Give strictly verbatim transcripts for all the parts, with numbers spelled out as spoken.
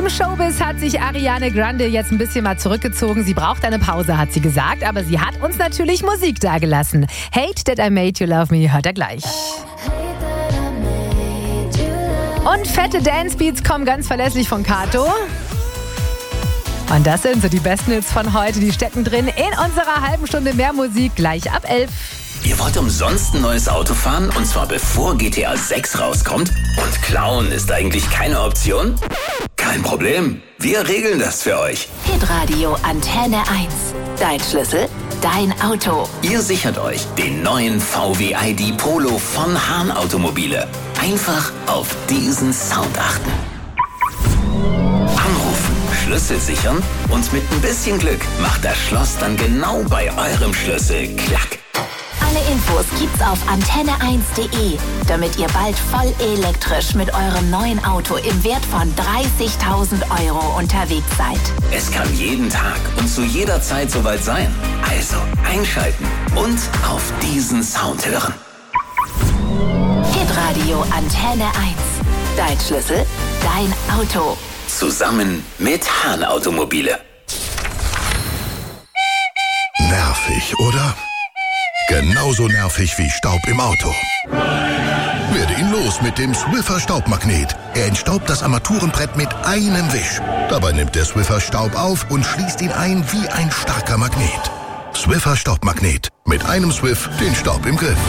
Im Showbiz hat sich Ariana Grande jetzt ein bisschen mal zurückgezogen. Sie braucht eine Pause, hat sie gesagt, aber sie hat uns natürlich Musik dagelassen. Hate That I Made You Love Me hört er gleich. Und fette Dancebeats kommen ganz verlässlich von Kato. Und das sind so die besten Hits von heute. Die stecken drin in unserer halben Stunde mehr Musik, gleich ab elf. Ihr wollt umsonst ein neues Auto fahren? Und zwar bevor G T A sechs rauskommt? Und klauen ist eigentlich keine Option? Kein Problem. Wir regeln das für euch. Hitradio Antenne eins. Dein Schlüssel, dein Auto. Ihr sichert euch den neuen V W I D Polo von Hahn Automobile. Einfach auf diesen Sound achten. Anrufen, Schlüssel sichern und mit ein bisschen Glück macht das Schloss dann genau bei eurem Schlüssel klack. Alle Infos gibt's auf antenne eins punkt de, damit ihr bald voll elektrisch mit eurem neuen Auto im Wert von dreißigtausend Euro unterwegs seid. Es kann jeden Tag und zu jeder Zeit soweit sein. Also einschalten und auf diesen Sound hören. Hitradio Antenne eins. Dein Schlüssel, dein Auto. Zusammen mit Hahn Automobile. Nervig, oder? Genauso nervig wie Staub im Auto. Werde ihn los mit dem Swiffer Staubmagnet. Er entstaubt das Armaturenbrett mit einem Wisch. Dabei nimmt der Swiffer Staub auf und schließt ihn ein wie ein starker Magnet. Swiffer Staubmagnet. Mit einem Swiff den Staub im Griff.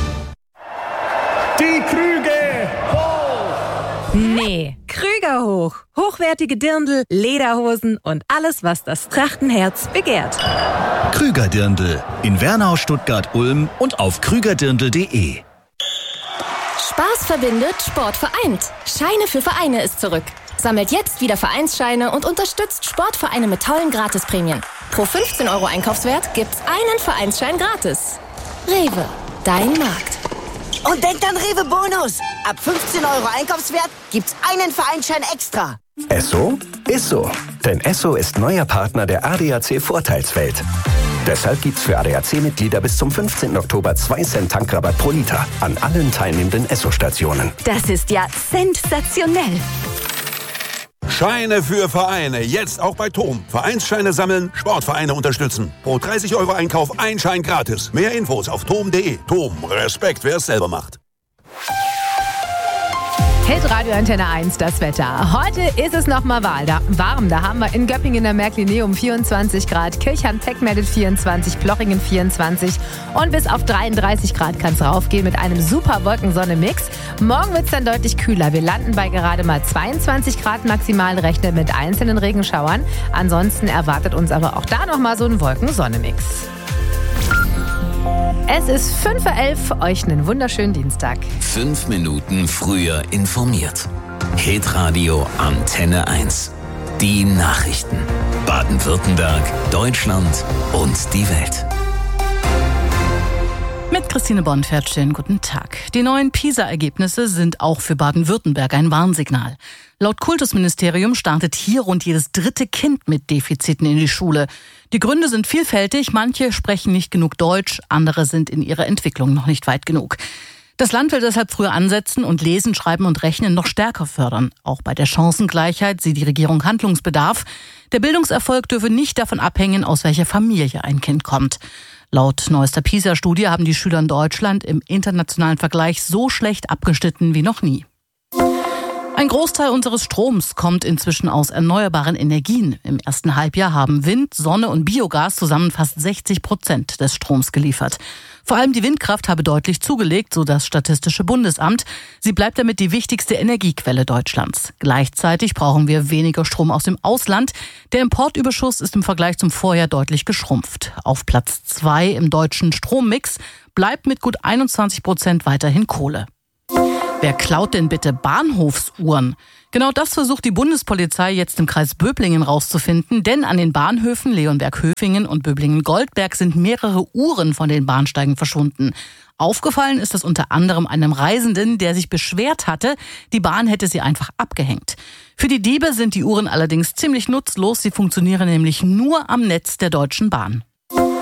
Die Krüge hoch! Nee, Krüger hoch. Hochwertige Dirndl, Lederhosen und alles, was das Trachtenherz begehrt. Krüger Dirndl in Wernau, Stuttgart, Ulm und auf krügerdirndl punkt de. Spaß verbindet, Sport vereint. Scheine für Vereine ist zurück. Sammelt jetzt wieder Vereinsscheine und unterstützt Sportvereine mit tollen Gratisprämien. Pro fünfzehn Euro Einkaufswert gibt's einen Vereinsschein gratis. Rewe, dein Markt. Und denkt an Rewe Bonus. Ab fünfzehn Euro Einkaufswert gibt's einen Vereinsschein extra. Esso ist so. Denn Esso ist neuer Partner der A D A C Vorteilswelt. Deshalb gibt's für A D A C-Mitglieder bis zum fünfzehnten Oktober zwei Cent Tankrabatt pro Liter an allen teilnehmenden Esso-Stationen. Das ist ja sensationell. Scheine für Vereine, jetzt auch bei Tom. Vereinsscheine sammeln, Sportvereine unterstützen. Pro dreißig Euro Einkauf ein Schein gratis. Mehr Infos auf tom punkt de. Tom, Respekt, wer es selber macht. Hitradio Antenne eins, das Wetter. Heute ist es nochmal warm. Da haben wir in Göppingen in der Märklineum vierundzwanzig Grad, Kirchheim-Teckmerdet vierundzwanzig, Plochingen vierundzwanzig und bis auf dreiunddreißig Grad kann es raufgehen mit einem super Wolken-Sonne-Mix. Morgen wird es dann deutlich kühler. Wir landen bei gerade mal zweiundzwanzig Grad maximal, rechnen mit einzelnen Regenschauern. Ansonsten erwartet uns aber auch da nochmal so ein Wolken-Sonne-Mix. Es ist fünf vor elf, euch einen wunderschönen Dienstag. Fünf Minuten früher informiert. Hitradio Antenne eins. Die Nachrichten. Baden-Württemberg, Deutschland und die Welt. Mit Christine Bonfert, schönen guten Tag. Die neuen PISA-Ergebnisse sind auch für Baden-Württemberg ein Warnsignal. Laut Kultusministerium startet hier rund jedes dritte Kind mit Defiziten in die Schule. Die Gründe sind vielfältig, manche sprechen nicht genug Deutsch, andere sind in ihrer Entwicklung noch nicht weit genug. Das Land will deshalb früher ansetzen und Lesen, Schreiben und Rechnen noch stärker fördern. Auch bei der Chancengleichheit sieht die Regierung Handlungsbedarf. Der Bildungserfolg dürfe nicht davon abhängen, aus welcher Familie ein Kind kommt. Laut neuester PISA-Studie haben die Schüler in Deutschland im internationalen Vergleich so schlecht abgeschnitten wie noch nie. Ein Großteil unseres Stroms kommt inzwischen aus erneuerbaren Energien. Im ersten Halbjahr haben Wind, Sonne und Biogas zusammen fast sechzig Prozent des Stroms geliefert. Vor allem die Windkraft habe deutlich zugelegt, so das Statistische Bundesamt. Sie bleibt damit die wichtigste Energiequelle Deutschlands. Gleichzeitig brauchen wir weniger Strom aus dem Ausland. Der Importüberschuss ist im Vergleich zum Vorjahr deutlich geschrumpft. Auf Platz zwei im deutschen Strommix bleibt mit gut einundzwanzig Prozent weiterhin Kohle. Wer klaut denn bitte Bahnhofsuhren? Genau das versucht die Bundespolizei jetzt im Kreis Böblingen rauszufinden, denn an den Bahnhöfen Leonberg-Höfingen und Böblingen-Goldberg sind mehrere Uhren von den Bahnsteigen verschwunden. Aufgefallen ist das unter anderem einem Reisenden, der sich beschwert hatte, die Bahn hätte sie einfach abgehängt. Für die Diebe sind die Uhren allerdings ziemlich nutzlos, sie funktionieren nämlich nur am Netz der Deutschen Bahn.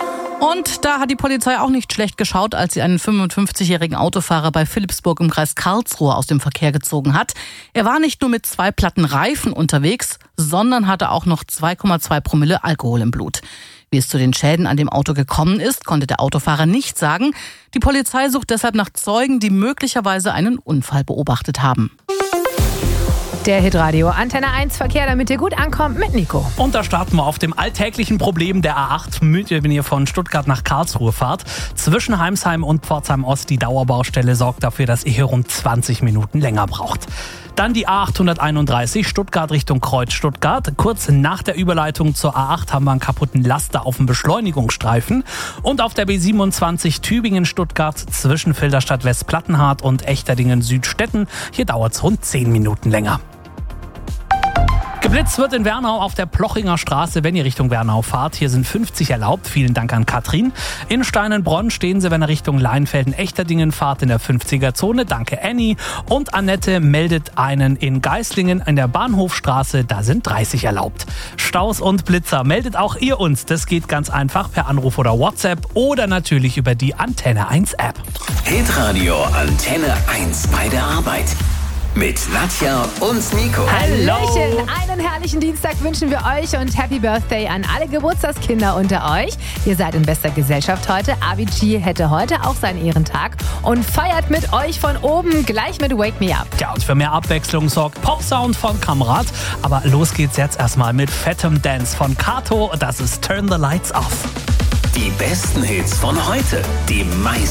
Und da hat die Polizei auch nicht schlecht geschaut, als sie einen fünfundfünfzigjährigen Autofahrer bei Philippsburg im Kreis Karlsruhe aus dem Verkehr gezogen hat. Er war nicht nur mit zwei Platten Reifen unterwegs, sondern hatte auch noch zwei Komma zwei Promille Alkohol im Blut. Wie es zu den Schäden an dem Auto gekommen ist, konnte der Autofahrer nicht sagen. Die Polizei sucht deshalb nach Zeugen, die möglicherweise einen Unfall beobachtet haben. Der Hitradio Antenne eins Verkehr, damit ihr gut ankommt, mit Nico. Und da starten wir auf dem alltäglichen Problem der A acht, wenn ihr von Stuttgart nach Karlsruhe pfahrt. Zwischen Heimsheim und Pforzheim Ost, die Dauerbaustelle, sorgt dafür, dass ihr hier rund zwanzig Minuten länger braucht. Dann die A achthunderteinunddreißig, Stuttgart Richtung Kreuz Stuttgart. Kurz nach der Überleitung zur A acht haben wir einen kaputten Laster auf dem Beschleunigungsstreifen. Und auf der B siebenundzwanzig Tübingen-Stuttgart zwischen Filderstadt West-Plattenhardt und Echterdingen-Südstetten. Hier dauert es rund zehn Minuten länger. Geblitzt wird in Wernau auf der Plochinger Straße, wenn ihr Richtung Wernau fahrt. Hier sind fünfzig erlaubt. Vielen Dank an Katrin. In Steinenbronn stehen sie, wenn ihr Richtung Leinfelden-Echterdingen fahrt, in der fünfziger-Zone. Danke Annie. Und Annette meldet einen in Geislingen in der Bahnhofstraße. Da sind dreißig erlaubt. Staus und Blitzer meldet auch ihr uns. Das geht ganz einfach per Anruf oder WhatsApp oder natürlich über die Antenne eins App. Hitradio Antenne eins bei der Arbeit. Mit Nadja und Nico. Hallöchen, einen herrlichen Dienstag wünschen wir euch und Happy Birthday an alle Geburtstagskinder unter euch. Ihr seid in bester Gesellschaft heute. Avicii hätte heute auch seinen Ehrentag und feiert mit euch von oben gleich mit Wake Me Up. Ja, und für mehr Abwechslung sorgt Popsound von Kamrat. Aber los geht's jetzt erstmal mit fettem Dance von Kato. Das ist Turn the Lights Off. Die besten Hits von heute, die meisten